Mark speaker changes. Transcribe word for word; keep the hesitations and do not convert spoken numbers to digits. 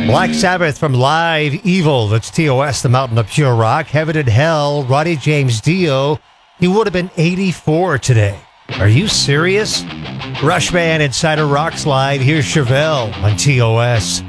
Speaker 1: Black Sabbath from Live Evil. That's T O S, the Mountain of Pure Rock. Heaven and Hell, Roddy James Dio. He would have been eighty-four today. Are you serious? Rush Band, Insider Rocks Live. Here's Chevelle on T O S.